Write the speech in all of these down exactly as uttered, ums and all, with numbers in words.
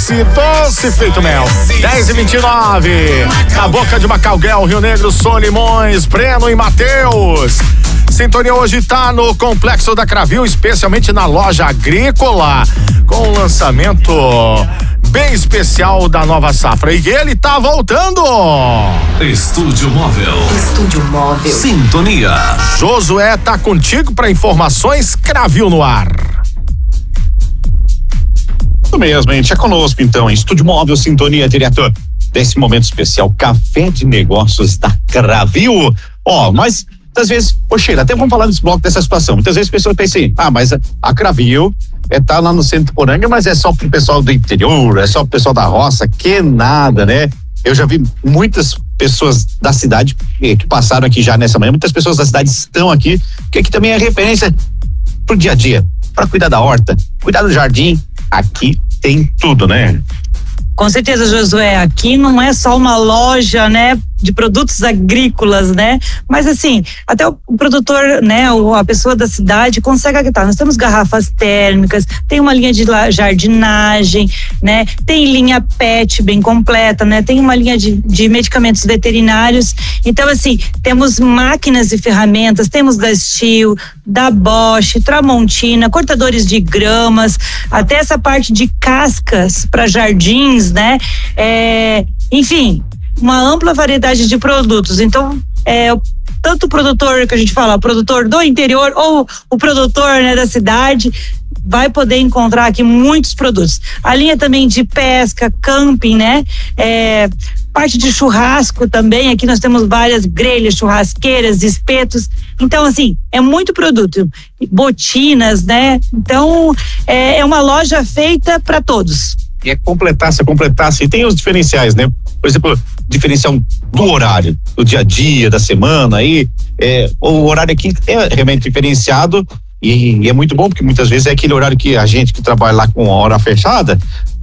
doce, doce feito mel. dez e vinte e nove. Na Boca de Macalguel, Rio Negro, Solimões, Breno e Mateus. Sintonia hoje tá no Complexo da Cravil, especialmente na loja agrícola, com o lançamento bem especial da nova safra. E ele tá voltando. Estúdio Móvel. Estúdio Móvel. Sintonia. Josué tá contigo para informações Cravil no ar. Isso mesmo, gente. É conosco então, em Estúdio Móvel, Sintonia, diretor desse momento especial, Café de Negócios da Cravil. Ó, oh, mas muitas vezes, ô Sheila, até vamos falar nesse bloco dessa situação. Muitas vezes as pessoas pensam assim, ah, mas a, a Cravil é tá lá no centro de Poranga, mas é só pro pessoal do interior, é só pro pessoal da roça, que nada, né? Eu já vi muitas pessoas da cidade que, que passaram aqui já nessa manhã, muitas pessoas da cidade estão aqui, porque aqui também é referência pro dia a dia, para cuidar da horta, cuidar do jardim. Aqui tem tudo, né? Com certeza, Josué, aqui não é só uma loja, né, de produtos agrícolas, né? Mas assim, até o, o produtor, né, o, a pessoa da cidade consegue agregar. Nós temos garrafas térmicas, tem uma linha de jardinagem, né? Tem linha pet bem completa, né? Tem uma linha de, de medicamentos veterinários. Então, assim, temos máquinas e ferramentas, temos da Steel, da Bosch, Tramontina, cortadores de gramas, até essa parte de cascas para jardins, né? É, enfim, uma ampla variedade de produtos. Então, é, tanto o produtor que a gente fala, o produtor do interior ou o produtor, né, da cidade, vai poder encontrar aqui muitos produtos. A linha também de pesca, camping, né? É, parte de churrasco também, aqui nós temos várias grelhas, churrasqueiras, espetos. Então, assim, é muito produto. Botinas, né? Então, é, é uma loja feita para todos. E é completasse, é completasse. E tem os diferenciais, né? Por exemplo, diferencial do horário, do dia a dia, da semana, aí, é, o horário aqui é realmente diferenciado e, e é muito bom, porque muitas vezes é aquele horário que a gente que trabalha lá com a hora fechada,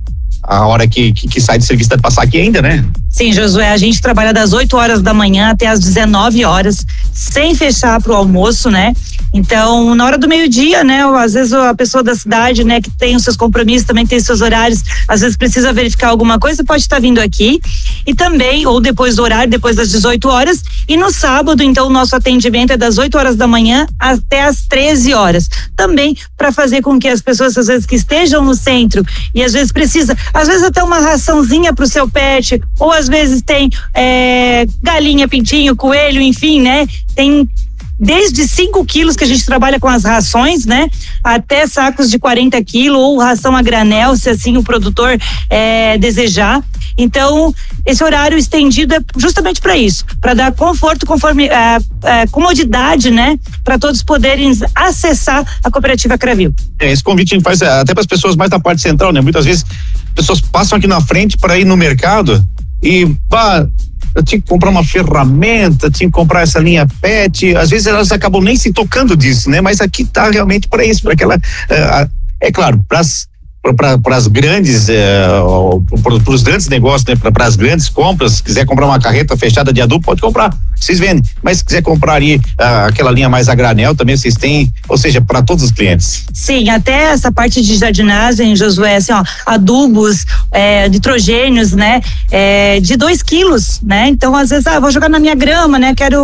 a hora que, que, que sai de serviço deve passar aqui ainda, né? Sim, Josué, a gente trabalha das oito horas da manhã até as dezenove horas, sem fechar pro almoço, né? Então, na hora do meio-dia, né? Às vezes a pessoa da cidade, né, que tem os seus compromissos, também tem seus horários, às vezes precisa verificar alguma coisa, pode estar vindo aqui. E também, ou depois do horário, depois das dezoito horas. E no sábado, então, o nosso atendimento é das oito horas da manhã até as treze horas. Também para fazer com que as pessoas, às vezes, que estejam no centro e às vezes precisa, às vezes até uma raçãozinha pro seu pet, ou às vezes tem é, galinha, pintinho, coelho, enfim, né? Tem desde cinco quilos que a gente trabalha com as rações, né? Até sacos de quarenta quilos ou ração a granel, se assim o produtor é, desejar. Então, esse horário estendido é justamente para isso, para dar conforto, conforme, é, é, comodidade, né? Para todos poderem acessar a Cooperativa Cravil. É, esse convite a gente faz até para as pessoas mais da parte central, né? Muitas vezes pessoas passam aqui na frente para ir no mercado e pá, eu tinha que comprar uma ferramenta, tinha que comprar essa linha pet, às vezes elas acabam nem se tocando disso, né? Mas aqui tá realmente para isso, para aquela, é, é claro, para para as grandes, é, para os grandes negócios, né? Para as grandes compras, se quiser comprar uma carreta fechada de adubo, pode comprar, vocês vendem, mas se quiser comprar ali ah, aquela linha mais a granel, também vocês têm, ou seja, para todos os clientes. Sim, até essa parte de jardinagem, Josué, assim, ó, adubos, é, nitrogênios, né? É, de dois quilos, né? Então, às vezes, ah, vou jogar na minha grama, né? Quero